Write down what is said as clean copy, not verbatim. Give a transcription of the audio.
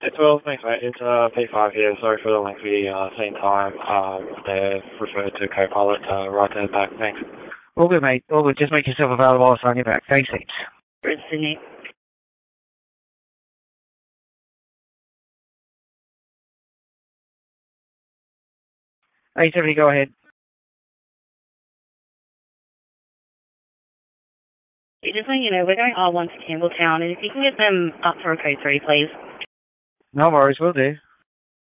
It's well, thanks, mate. It's P5 here. Sorry for the lengthy scene time. They're referred to co-pilot right there back. Thanks. All good, mate. All good. Just make yourself available. I'll sign you back. Thanks, heaps. Bridge Sydney. Hey, Tiffany, go ahead. Just letting you know, we're going R1 to Campbelltown, and if you can get them up for a code 3, please. No worries, will do.